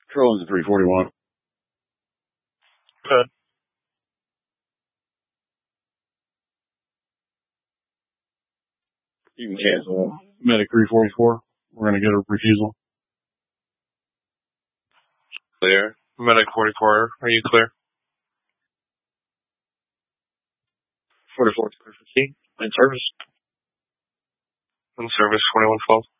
Controlling the 341. Good. You can cancel Medic 344. We're going to get a refusal. Clear. Medic 44, are you clear? 44 clear for C. In service. In service 2112.